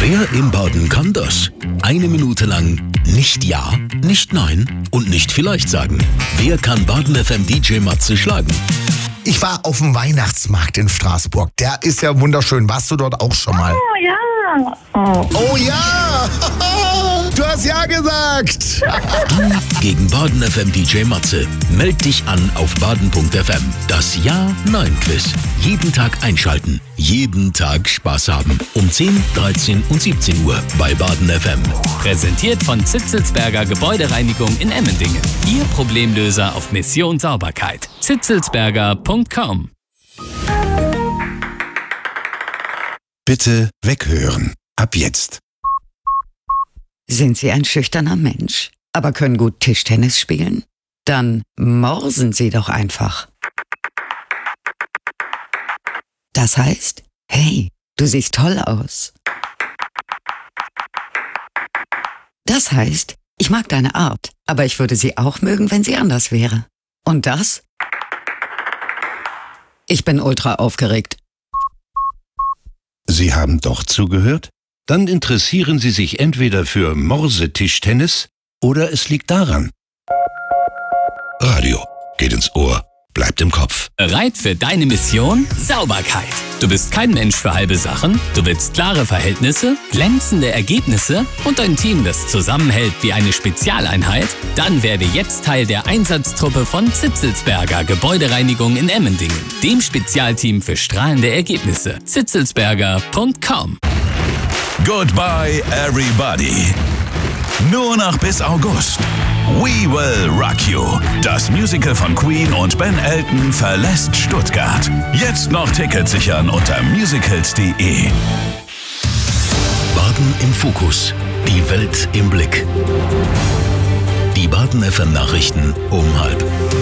Wer in Baden kann das? 1 Minute lang nicht ja, nicht nein und nicht vielleicht sagen. Wer kann Baden FM DJ Matze schlagen? Ich war auf dem Weihnachtsmarkt in Straßburg. Der ist ja wunderschön. Warst du dort auch schon mal? Oh ja. Oh ja! Du hast ja gesagt! Du gegen Baden FM DJ Matze. Meld dich an auf baden.fm. Das Ja-Nein-Quiz. Jeden Tag einschalten. Jeden Tag Spaß haben. Um 10, 13 und 17 Uhr bei Baden FM. Präsentiert von Zitzelsberger Gebäudereinigung in Emmendingen. Ihr Problemlöser auf Mission Sauberkeit. zitzelsberger.com. Bitte weghören. Ab jetzt. Sind Sie ein schüchterner Mensch, aber können gut Tischtennis spielen? Dann morsen Sie doch einfach. Das heißt, hey, du siehst toll aus. Das heißt, ich mag deine Art, aber ich würde sie auch mögen, wenn sie anders wäre. Und das? Ich bin ultra aufgeregt. Sie haben doch zugehört? Dann interessieren Sie sich entweder für Morsetischtennis oder es liegt daran. Radio geht ins Ohr, bleibt im Kopf. Bereit für deine Mission? Sauberkeit. Du bist kein Mensch für halbe Sachen. Du willst klare Verhältnisse, glänzende Ergebnisse und ein Team, das zusammenhält wie eine Spezialeinheit? Dann werde jetzt Teil der Einsatztruppe von Zitzelsberger Gebäudereinigung in Emmendingen, dem Spezialteam für strahlende Ergebnisse. zitzelsberger.com. Goodbye, everybody. Nur noch bis August. We Will Rock You. Das Musical von Queen und Ben Elton verlässt Stuttgart. Jetzt noch Tickets sichern unter musicals.de. Baden im Fokus. Die Welt im Blick. Die Baden FM Nachrichten um 12:30.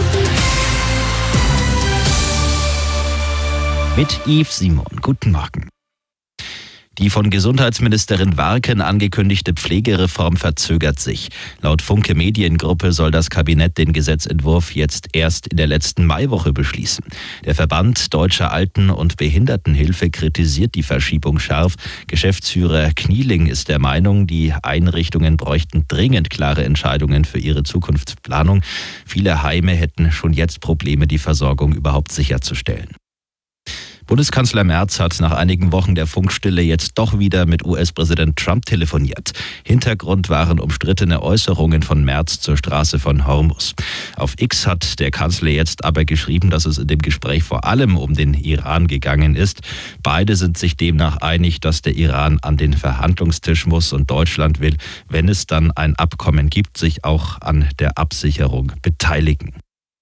Mit Yves Simon. Guten Morgen. Die von Gesundheitsministerin Warken angekündigte Pflegereform verzögert sich. Laut Funke Mediengruppe soll das Kabinett den Gesetzentwurf jetzt erst in der letzten Maiwoche beschließen. Der Verband Deutscher Alten- und Behindertenhilfe kritisiert die Verschiebung scharf. Geschäftsführer Knieling ist der Meinung, die Einrichtungen bräuchten dringend klare Entscheidungen für ihre Zukunftsplanung. Viele Heime hätten schon jetzt Probleme, die Versorgung überhaupt sicherzustellen. Bundeskanzler Merz hat nach einigen Wochen der Funkstille jetzt doch wieder mit US-Präsident Trump telefoniert. Hintergrund waren umstrittene Äußerungen von Merz zur Straße von Hormuz. Auf X hat der Kanzler jetzt aber geschrieben, dass es in dem Gespräch vor allem um den Iran gegangen ist. Beide sind sich demnach einig, dass der Iran an den Verhandlungstisch muss und Deutschland will, wenn es dann ein Abkommen gibt, sich auch an der Absicherung beteiligen.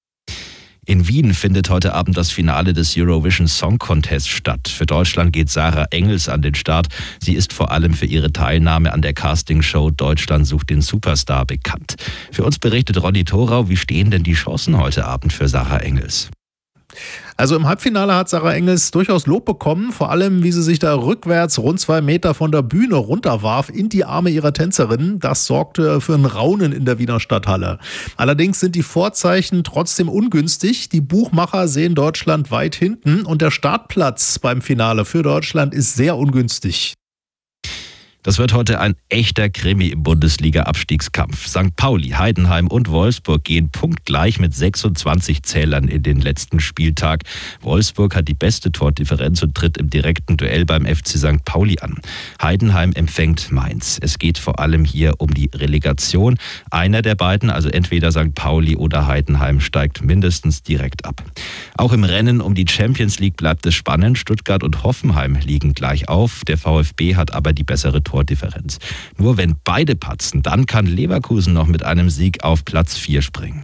In Wien findet heute Abend das Finale des Eurovision Song Contest statt. Für Deutschland geht Sarah Engels an den Start. Sie ist vor allem für ihre Teilnahme an der Castingshow Deutschland sucht den Superstar bekannt. Für uns berichtet Ronny Thorau, wie stehen denn die Chancen heute Abend für Sarah Engels? Also im Halbfinale hat Sarah Engels durchaus Lob bekommen, vor allem wie sie sich da rückwärts rund 2 Meter von der Bühne runterwarf in die Arme ihrer Tänzerin. Das sorgte für ein Raunen in der Wiener Stadthalle. Allerdings sind die Vorzeichen trotzdem ungünstig. Die Buchmacher sehen Deutschland weit hinten und der Startplatz beim Finale für Deutschland ist sehr ungünstig. Das wird heute ein echter Krimi im Bundesliga-Abstiegskampf. St. Pauli, Heidenheim und Wolfsburg gehen punktgleich mit 26 Zählern in den letzten Spieltag. Wolfsburg hat die beste Tordifferenz und tritt im direkten Duell beim FC St. Pauli an. Heidenheim empfängt Mainz. Es geht vor allem hier um die Relegation. Einer der beiden, also entweder St. Pauli oder Heidenheim, steigt mindestens direkt ab. Auch im Rennen um die Champions League bleibt es spannend. Stuttgart und Hoffenheim liegen gleich auf. Der VfB hat aber die bessere Tordifferenz. Nur wenn beide patzen, dann kann Leverkusen noch mit einem Sieg auf Platz 4 springen.